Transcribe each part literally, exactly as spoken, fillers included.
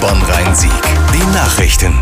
Bonn-Rhein-Sieg. Die Nachrichten.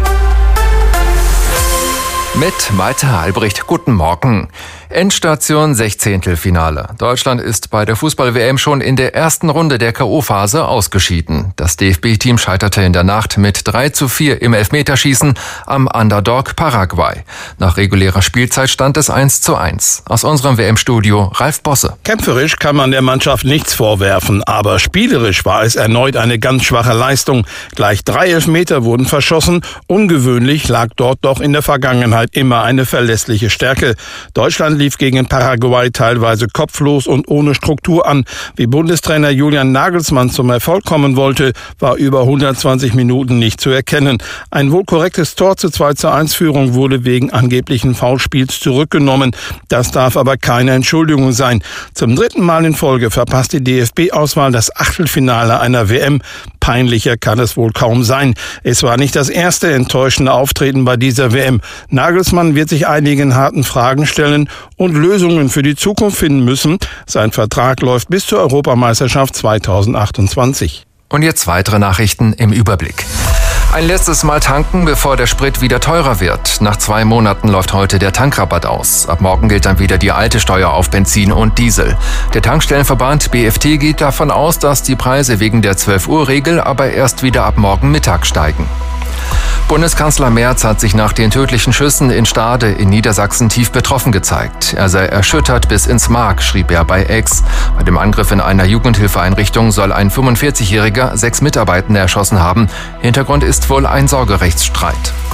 Mit Malte Albrecht, guten Morgen. Endstation Sechzehntelfinale. Deutschland ist bei der Fußball-W M schon in der ersten Runde der K O-Phase ausgeschieden. Das D F B-Team scheiterte in der Nacht mit drei zu vier im Elfmeterschießen am Underdog Paraguay. Nach regulärer Spielzeit stand es eins zu eins. Aus unserem W M-Studio Ralf Bosse. Kämpferisch kann man der Mannschaft nichts vorwerfen, aber spielerisch war es erneut eine ganz schwache Leistung. Gleich drei Elfmeter wurden verschossen. Ungewöhnlich lag dort doch in der Vergangenheit immer eine verlässliche Stärke. Deutschland lief gegen Paraguay teilweise kopflos und ohne Struktur an. Wie Bundestrainer Julian Nagelsmann zum Erfolg kommen wollte, war über hundertzwanzig Minuten nicht zu erkennen. Ein wohl korrektes Tor zur zwei zu eins Führung wurde wegen angeblichen Foulspiels zurückgenommen. Das darf aber keine Entschuldigung sein. Zum dritten Mal in Folge verpasst die D F B-Auswahl das Achtelfinale einer W M. Peinlicher kann es wohl kaum sein. Es war nicht das erste enttäuschende Auftreten bei dieser W M. Nagelsmann wird sich einigen harten Fragen stellen und Lösungen für die Zukunft finden müssen. Sein Vertrag läuft bis zur Europameisterschaft zweitausendachtundzwanzig. Und jetzt weitere Nachrichten im Überblick. Ein letztes Mal tanken, bevor der Sprit wieder teurer wird. Nach zwei Monaten läuft heute der Tankrabatt aus. Ab morgen gilt dann wieder die alte Steuer auf Benzin und Diesel. Der Tankstellenverband B F T geht davon aus, dass die Preise wegen der zwölf-Uhr-Regel aber erst wieder ab morgen Mittag steigen. Bundeskanzler Merz hat sich nach den tödlichen Schüssen in Stade in Niedersachsen tief betroffen gezeigt. Er sei erschüttert bis ins Mark, schrieb er bei X. Bei dem Angriff in einer Jugendhilfeeinrichtung soll ein fünfundvierzigjähriger sechs Mitarbeitende erschossen haben. Hintergrund ist wohl ein Sorgerechtsstreit.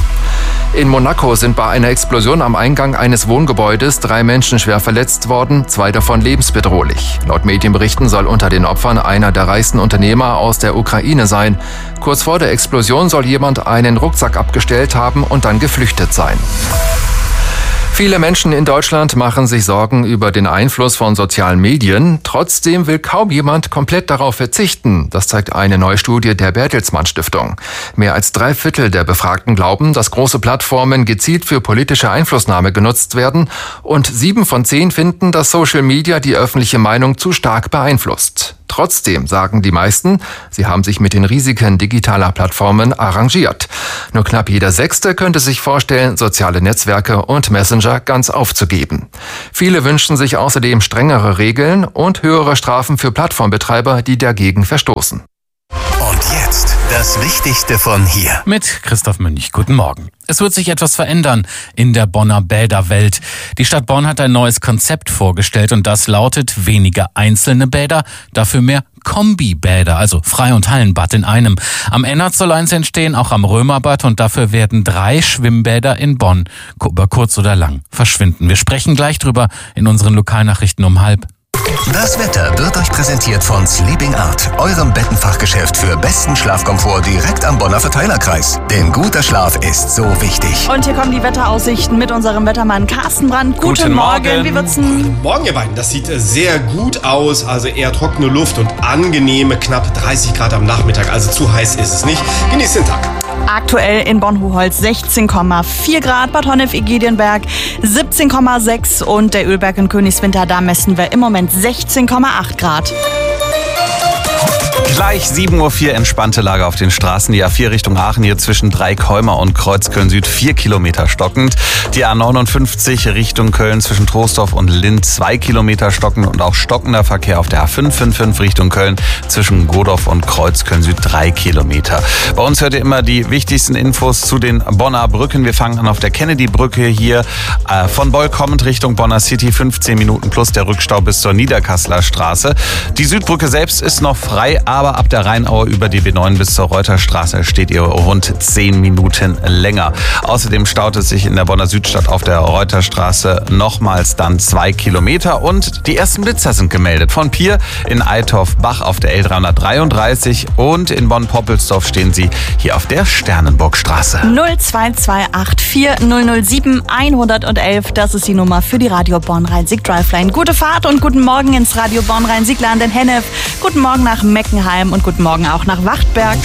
In Monaco sind bei einer Explosion am Eingang eines Wohngebäudes drei Menschen schwer verletzt worden, zwei davon lebensbedrohlich. Laut Medienberichten soll unter den Opfern einer der reichsten Unternehmer aus der Ukraine sein. Kurz vor der Explosion soll jemand einen Rucksack abgestellt haben und dann geflüchtet sein. Viele Menschen in Deutschland machen sich Sorgen über den Einfluss von sozialen Medien. Trotzdem will kaum jemand komplett darauf verzichten. Das zeigt eine neue Studie der Bertelsmann Stiftung. Mehr als drei Viertel der Befragten glauben, dass große Plattformen gezielt für politische Einflussnahme genutzt werden. Und sieben von zehn finden, dass Social Media die öffentliche Meinung zu stark beeinflusst. Trotzdem sagen die meisten, sie haben sich mit den Risiken digitaler Plattformen arrangiert. Nur knapp jeder Sechste könnte sich vorstellen, soziale Netzwerke und Messenger ganz aufzugeben. Viele wünschen sich außerdem strengere Regeln und höhere Strafen für Plattformbetreiber, die dagegen verstoßen. Und jetzt das Wichtigste von hier. Mit Christoph Münch. Guten Morgen. Es wird sich etwas verändern in der Bonner Bäderwelt. Die Stadt Bonn hat ein neues Konzept vorgestellt und das lautet weniger einzelne Bäder, dafür mehr Kombibäder, also Frei- und Hallenbad in einem. Am Ennert soll eins entstehen, auch am Römerbad, und dafür werden drei Schwimmbäder in Bonn über kurz oder lang verschwinden. Wir sprechen gleich drüber in unseren Lokalnachrichten um halb. Das Wetter wird euch präsentiert von Sleeping Art, eurem Bettenfachgeschäft für besten Schlafkomfort direkt am Bonner Verteilerkreis. Denn guter Schlaf ist so wichtig. Und hier kommen die Wetteraussichten mit unserem Wettermann Carsten Brandt. Guten, Guten Morgen. Morgen. Wie wird's denn? Guten Morgen, ihr beiden. Das sieht sehr gut aus. Also eher trockene Luft und angenehme knapp dreißig Grad am Nachmittag. Also zu heiß ist es nicht. Genießt den Tag. Aktuell in Bonn-Hochholz sechzehn Komma vier Grad, Bad Honnef-Egidionberg siebzehn Komma sechs und der Ölberg in Königswinter, da messen wir im Moment sechzehn Komma acht Grad. Gleich sieben Uhr vier, entspannte Lage auf den Straßen. Die A vier Richtung Aachen hier zwischen Dreikholmer und Kreuzköln Süd vier Kilometer stockend. Die A neunundfünfzig Richtung Köln zwischen Troisdorf und Linz zwei Kilometer stockend und auch stockender Verkehr auf der A fünf fünf fünf Richtung Köln zwischen Godorf und Kreuzköln Süd drei Kilometer. Bei uns hört ihr immer die wichtigsten Infos zu den Bonner Brücken. Wir fangen an auf der Kennedy-Brücke hier äh, von Beul kommend Richtung Bonner City, fünfzehn Minuten plus der Rückstau bis zur Niederkasseler Straße. Die Südbrücke selbst ist noch frei, aber ab der Rheinaue über die B neun bis zur Reuterstraße steht ihr rund zehn Minuten länger. Außerdem staut es sich in der Bonner Südstadt auf der Reuterstraße nochmals dann zwei Kilometer und die ersten Blitzer sind gemeldet. Von Pier in Eitorf-Bach auf der L dreihundertdreiunddreißig und in Bonn-Poppelsdorf stehen sie hier auf der Sternenburgstraße. null zwei zwei acht vier null null sieben eins eins eins, das ist die Nummer für die Radio Bonn-Rhein-Sieg Driveline. Gute Fahrt und guten Morgen ins Radio Bonn-Rhein-Siegland in Hennef. Guten Morgen nach Meckenheim und guten Morgen auch nach Wachtberg.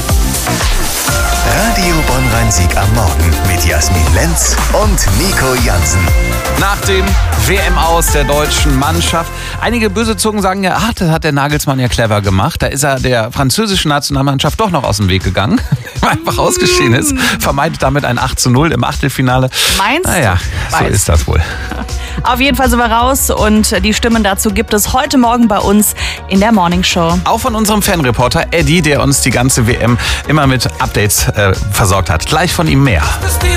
Radio Bonn-Rhein-Sieg am Morgen mit Jasmin Lenz und Nico Jansen. Nach dem W M-Aus der deutschen Mannschaft Einige böse Zungen sagen ja, ach, das hat der Nagelsmann ja clever gemacht. Da ist er der französischen Nationalmannschaft doch noch aus dem Weg gegangen, weil einfach ausgeschieden ist. Vermeidet damit ein acht zu null im Achtelfinale. Meinst du? Naja, so ist das wohl. Auf jeden Fall sind wir raus und die Stimmen dazu gibt es heute Morgen bei uns in der Morning Show. Auch von unserem Fanreporter Eddie, der uns die ganze W M immer mit Updates äh, versorgt hat. Gleich von ihm mehr.